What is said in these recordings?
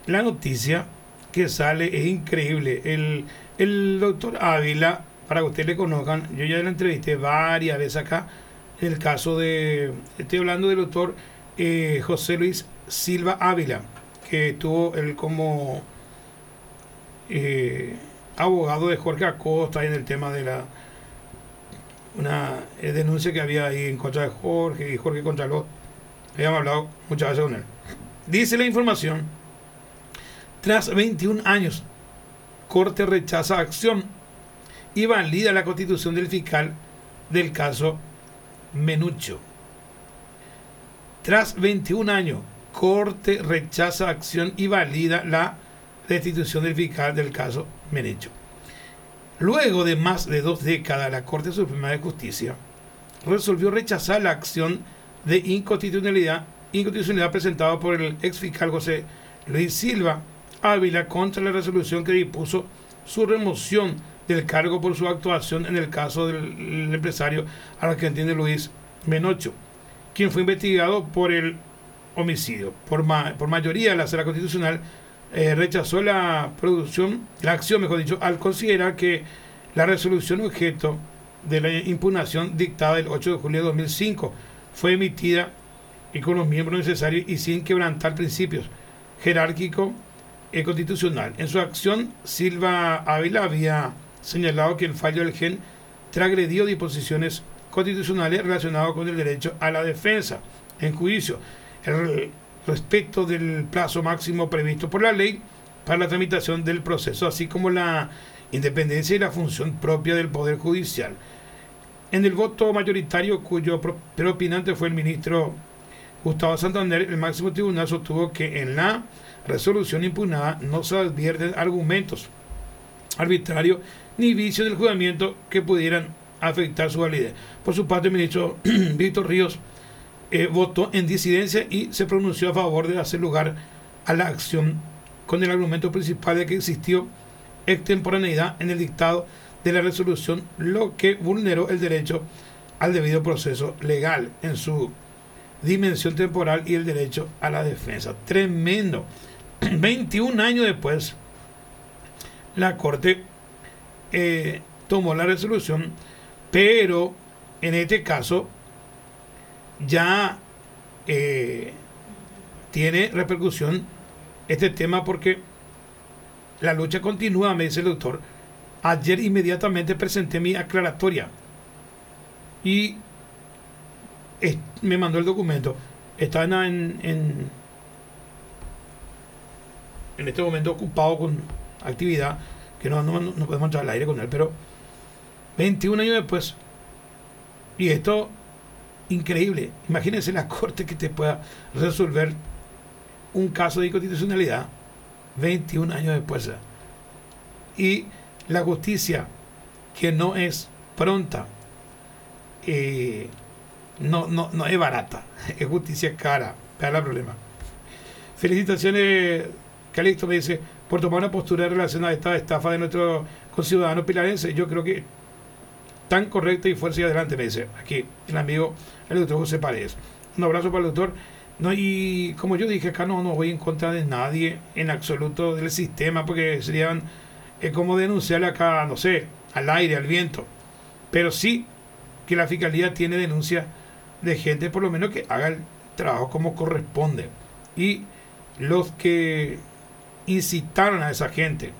la noticia que sale es increíble. El doctor Ávila, para que ustedes le conozcan, yo ya lo entrevisté varias veces acá, en el caso de, estoy hablando del doctor José Luis Silva Ávila, que estuvo él como abogado de Jorge Acosta en el tema de una denuncia que había ahí en contra de Jorge y Jorge Contralor. Habíamos hablado muchas veces con él. Dice la información: tras 21 años, Corte rechaza acción y valida la constitución del fiscal del caso Menucho. Tras 21 años, Corte rechaza acción y valida la destitución del fiscal del caso Menucho. Luego de más de 2 décadas, la Corte Suprema de Justicia resolvió rechazar la acción de inconstitucionalidad presentada por el ex fiscal José Luis Silva Ávila contra la resolución que dispuso su remoción del cargo por su actuación en el caso del empresario argentino Luis Menocho, quien fue investigado por el homicidio. Por mayoría, la Sala Constitucional rechazó la acción, mejor dicho, al considerar que la resolución objeto de la impugnación dictada el 8 de julio de 2005 fue emitida y con los miembros necesarios y sin quebrantar principios jerárquicos constitucional. En su acción, Silva Ávila había señalado que el fallo del GEN transgredió disposiciones constitucionales relacionadas con el derecho a la defensa en juicio, el respecto del plazo máximo previsto por la ley para la tramitación del proceso, así como la independencia y la función propia del Poder Judicial. En el voto mayoritario, cuyo preopinante fue el ministro Gustavo Santander, el máximo tribunal sostuvo que en la resolución impugnada no se advierten argumentos arbitrarios ni vicios del juzgamiento que pudieran afectar su validez. Por su parte, el ministro Víctor Ríos votó en disidencia y se pronunció a favor de hacer lugar a la acción con el argumento principal de que existió extemporaneidad en el dictado de la resolución, lo que vulneró el derecho al debido proceso legal en su dimensión temporal y el derecho a la defensa. Tremendo. 21 años después, la Corte tomó la resolución, pero en este caso ya tiene repercusión este tema porque la lucha continúa, me dice el doctor. Ayer inmediatamente presenté mi aclaratoria y me mandó el documento. Está en este momento ocupado con actividad que no podemos entrar al aire con él, pero 21 años después, y esto increíble. Imagínense la Corte que te pueda resolver un caso de inconstitucionalidad 21 años después, y la justicia, que no es pronta, no es barata, es justicia cara, para el problema. Felicitaciones, Calixto me dice, por tomar una postura en relación a esta estafa de nuestro conciudadano pilarense. Yo creo que tan correcta y fuerza y adelante, me dice aquí el amigo, el doctor José Paredes. Un abrazo para el doctor. No, y como yo dije acá, no voy en contra de nadie en absoluto del sistema, porque serían como denunciarle acá, no sé, al aire, al viento. Pero sí que la fiscalía tiene denuncia de gente, por lo menos que haga el trabajo como corresponde. Y los que incitaron a esa gente,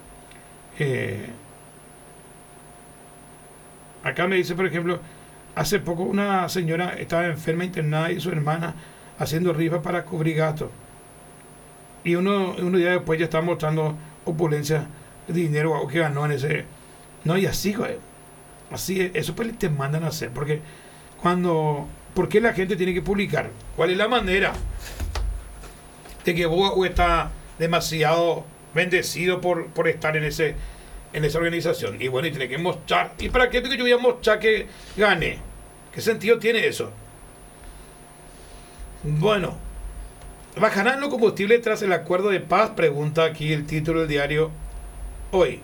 acá me dice, por ejemplo, hace poco una señora estaba enferma, internada, y su hermana haciendo rifas para cubrir gastos. Y unos días después ya está mostrando opulencia de dinero que ganó en ese. No, y así, así, eso pues te mandan a hacer. Porque ¿por qué la gente tiene que publicar? ¿Cuál es la manera de que vos está demasiado bendecido por estar en esa organización? Y bueno, y tiene que mostrar. ¿Y para qué? Porque yo voy a mostrar que gane. ¿Qué sentido tiene eso? Bueno, ¿bajarán los combustibles tras el acuerdo de paz? Pregunta aquí el título del diario Hoy.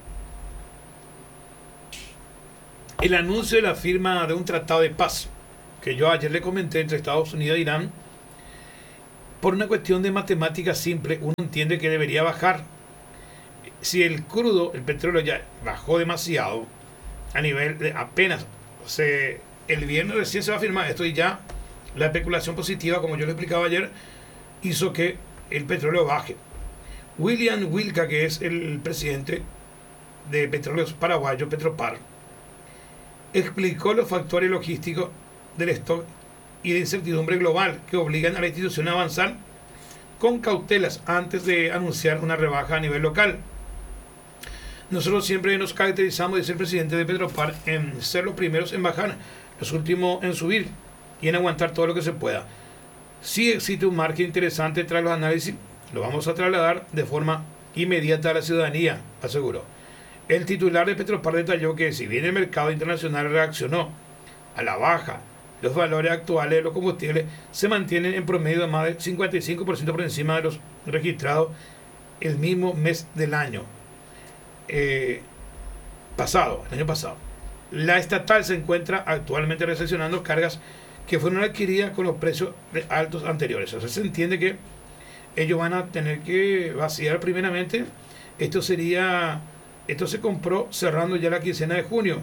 El anuncio de la firma de un tratado de paz, que yo ayer le comenté, entre Estados Unidos e Irán, Por una cuestión de matemática simple, uno entiende que debería bajar. Si el crudo, el petróleo ya bajó demasiado, a nivel de apenas el viernes recién se va a firmar esto y ya la especulación positiva, como yo le explicaba ayer, hizo que el petróleo baje. William Wilca, que es el presidente de Petróleos Paraguayo, Petropar, explicó los factores logísticos del stock y de incertidumbre global que obligan a la institución a avanzar con cautelas antes de anunciar una rebaja a nivel local. Nosotros siempre nos caracterizamos, dice el presidente de Petropar, en ser los primeros en bajar, los últimos en subir y en aguantar todo lo que se pueda. Si existe un margen interesante tras los análisis, lo vamos a trasladar de forma inmediata a la ciudadanía, aseguró. El titular de Petropar detalló que si bien el mercado internacional reaccionó a la baja, los valores actuales de los combustibles se mantienen en promedio de más del 55% por encima de los registrados el mismo mes del año pasado, el año pasado. La estatal se encuentra actualmente recepcionando cargas que fueron adquiridas con los precios altos anteriores. O sea, se entiende que ellos van a tener que vaciar primeramente. Esto se compró cerrando ya la quincena de junio,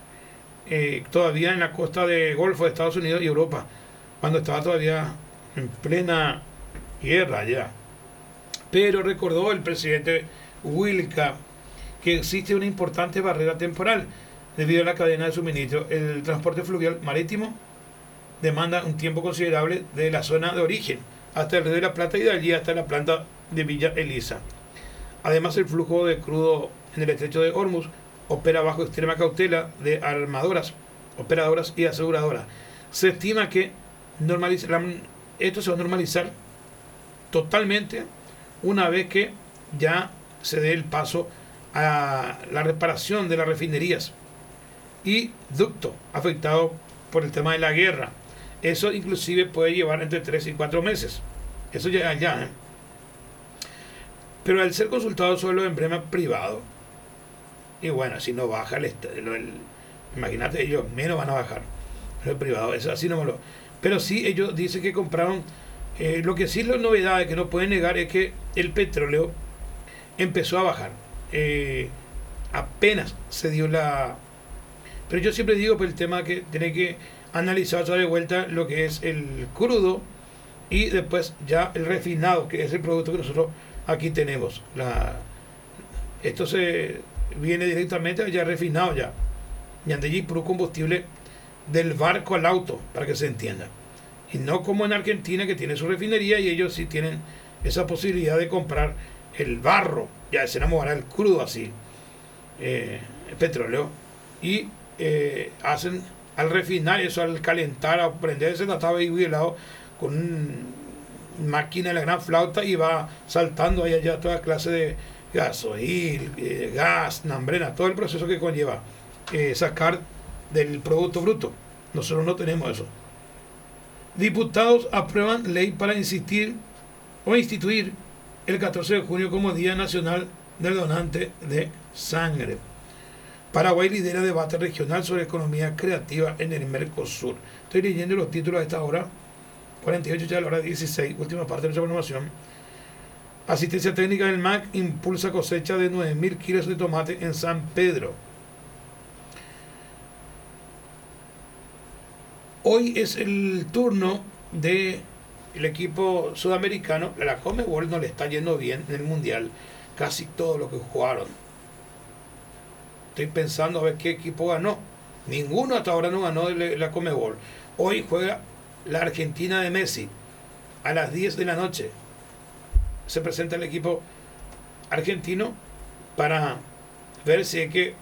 todavía en la costa de Golfo de Estados Unidos y Europa, cuando estaba todavía en plena guerra ya. Pero recordó el presidente Wilca que existe una importante barrera temporal debido a la cadena de suministro. El transporte fluvial marítimo demanda un tiempo considerable de la zona de origen hasta el Río de la Plata y de allí hasta la planta de Villa Elisa. Además, el flujo de crudo en el estrecho de Hormuz opera bajo extrema cautela de armadoras, operadoras y aseguradoras. Se estima que esto se va a normalizar totalmente una vez que ya se dé el paso a la reparación de las refinerías y ductos afectados por el tema de la guerra. Eso inclusive puede llevar entre 3 y 4 meses. Eso ya, ¿eh? Pero al ser consultado sobre los emblemas privados, y bueno, si no baja imagínate, ellos menos van a bajar los privados, eso así no me lo. Pero sí, ellos dicen que compraron. Lo que sí, la novedad que no pueden negar es que el petróleo empezó a bajar. Apenas se dio la. Pero yo siempre digo por el tema que tiene que analizar otra de vuelta lo que es el crudo y después ya el refinado, que es el producto que nosotros aquí tenemos. Esto se viene directamente ya refinado ya. Y ande allí puro combustible del barco al auto, para que se entienda. Y no como en Argentina, que tiene su refinería y ellos sí tienen esa posibilidad de comprar el barro, ya se enamorará el crudo así, el petróleo, y hacen al refinar eso, al calentar, a prender ese tratado ahí helado con una máquina de la gran flauta y va saltando ahí allá toda clase de gasoil, gas, nambrena, todo el proceso que conlleva sacar del producto bruto. Nosotros no tenemos eso. Diputados aprueban ley para instituir el 14 de junio como Día Nacional del Donante de Sangre. Paraguay lidera debate regional sobre economía creativa en el Mercosur. Estoy leyendo los títulos a esta hora, 48 ya a la hora 16, última parte de nuestra programación. Asistencia técnica del MAC impulsa cosecha de 9.000 kilos de tomate en San Pedro. Hoy es el turno del equipo sudamericano. La Conmebol no le está yendo bien en el Mundial. Casi todo lo que jugaron. Estoy pensando a ver qué equipo ganó. Ninguno hasta ahora no ganó de la Conmebol. Hoy juega la Argentina de Messi a las 10 de la noche. Se presenta el equipo argentino para ver si es que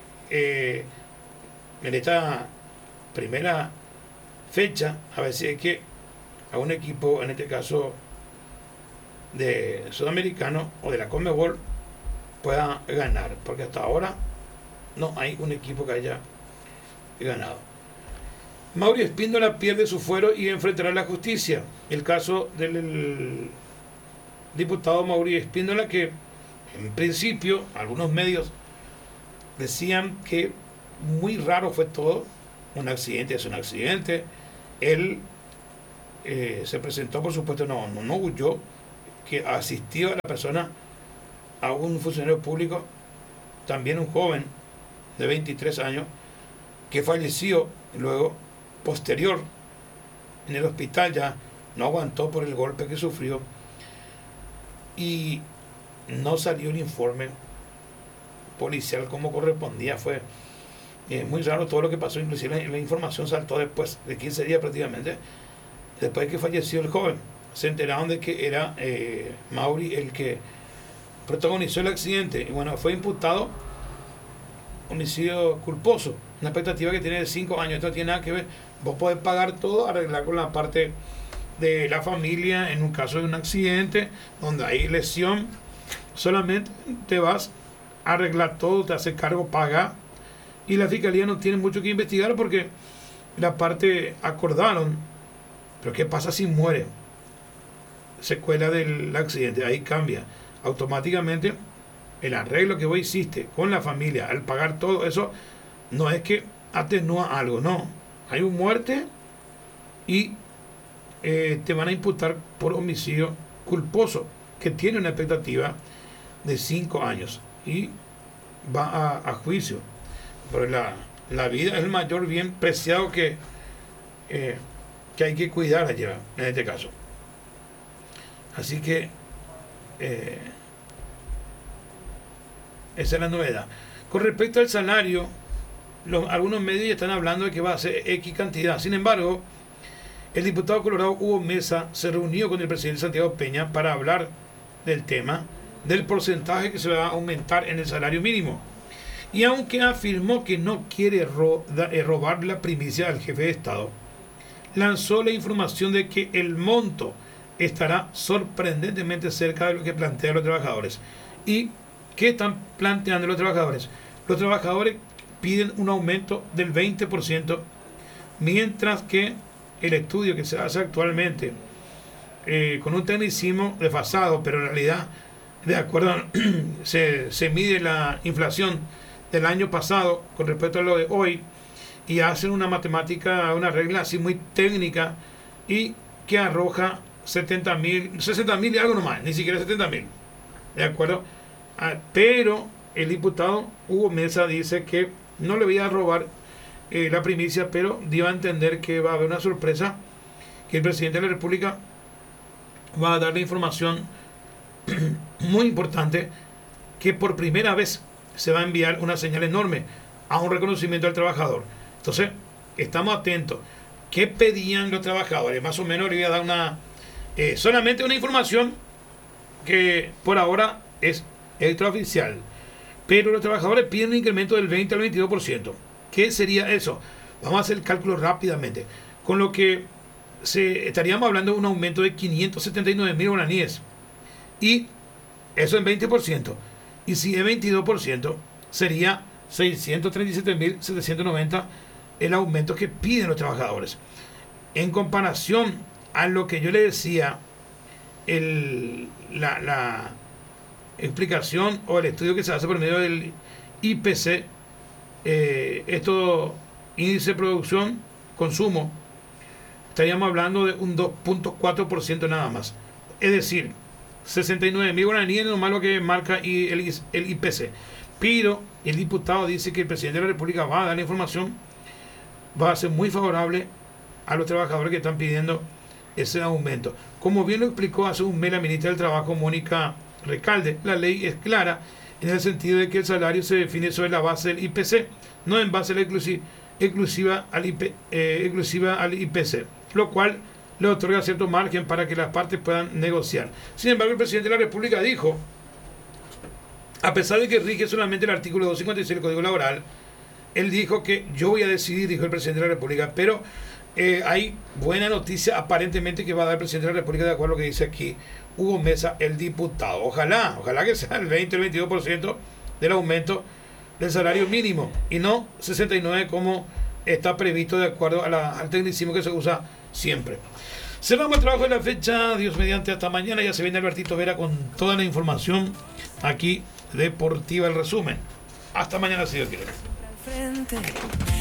en esta primera fecha, a ver si es que a un equipo, en este caso de sudamericano o de la Conmebol, pueda ganar, porque hasta ahora no hay un equipo que haya ganado. Mauri Espíndola pierde su fuero y enfrentará la justicia. El caso del diputado Mauri Espíndola, que en principio algunos medios decían que muy raro fue todo, un accidente es un accidente. Él se presentó, por supuesto, no huyó, que asistió a la persona, a un funcionario público, también un joven de 23 años, que falleció luego, posterior, en el hospital. Ya no aguantó por el golpe que sufrió y no salió el informe policial como correspondía. Fue muy raro todo lo que pasó. Inclusive la información saltó después de 15 días prácticamente, después de que falleció el joven. Se enteraron de que era Mauri el que protagonizó el accidente, y bueno, fue imputado homicidio culposo, una expectativa que tiene de 5 años. Esto no tiene nada que ver. Vos podés pagar todo, arreglar con la parte de la familia en un caso de un accidente donde hay lesión. Solamente te vas a arreglar todo, te hace cargo, paga, y la fiscalía no tiene mucho que investigar porque la parte acordaron. Pero ¿qué pasa si muere? Secuela del accidente, ahí cambia automáticamente el arreglo que vos hiciste con la familia al pagar todo eso. No es que atenúa algo, no, hay una muerte y te van a imputar por homicidio culposo, que tiene una expectativa de 5 años y va a juicio. Pero la vida es el mayor bien preciado que hay que cuidar allá, en este caso. Así que esa es la novedad. Con respecto al salario, algunos medios ya están hablando de que va a ser X cantidad. Sin embargo, el diputado colorado Hugo Mesa se reunió con el presidente Santiago Peña para hablar del tema del porcentaje que se va a aumentar en el salario mínimo. Y aunque afirmó que no quiere robar la primicia al jefe de Estado, lanzó la información de que el monto estará sorprendentemente cerca de lo que plantean los trabajadores. ¿Y qué están planteando los trabajadores? Los trabajadores piden un aumento del 20%, mientras que el estudio que se hace actualmente, con un tecnicismo desfasado, pero en realidad, de acuerdo, se mide la inflación del año pasado con respecto a lo de hoy, y hacen una matemática, una regla así muy técnica, y que arroja 60.000 y algo nomás, ni siquiera 70.000, de acuerdo. Pero el diputado Hugo Mesa dice que no le voy a robar la primicia, pero dio a entender que va a haber una sorpresa, que el presidente de la República va a dar la información muy importante, que por primera vez se va a enviar una señal enorme a un reconocimiento al trabajador. Entonces, estamos atentos. ¿Qué pedían los trabajadores? Más o menos le voy a dar solamente una información que por ahora es extraoficial. Pero los trabajadores piden un incremento del 20 al 22%. ¿Qué sería eso? Vamos a hacer el cálculo rápidamente. Con lo que estaríamos hablando de un aumento de 579.000 guaraníes. Y eso en 20%. Y si es 22%, sería 637.790 el aumento que piden los trabajadores. En comparación a lo que yo le decía, la explicación o el estudio que se hace por medio del IPC, índice de producción, consumo, estaríamos hablando de un 2.4% nada más. Es decir, 69.000 guaraníes, nomás lo que marca el IPC. Pero el diputado dice que el presidente de la República va a dar la información, va a ser muy favorable a los trabajadores que están pidiendo ese aumento. Como bien lo explicó hace un mes la ministra del Trabajo, Mónica Recalde, la ley es clara en el sentido de que el salario se define sobre la base del IPC, no en base a la exclusiva al IPC, lo cual le otorga cierto margen para que las partes puedan negociar. Sin embargo, el presidente de la República dijo, a pesar de que rige solamente el artículo 256 del Código Laboral, él dijo que yo voy a decidir, dijo el presidente de la República, pero hay buena noticia aparentemente que va a dar el presidente de la República, de acuerdo a lo que dice aquí Hugo Mesa, el diputado. Ojalá que sea el 20 o el 22% del aumento del salario mínimo y no 69 como está previsto de acuerdo al tecnicismo que se usa siempre. Cerramos el trabajo de la fecha, Dios mediante, hasta mañana. Ya se viene Albertito Vera con toda la información aquí Deportiva, el resumen. Hasta mañana si Dios quiere.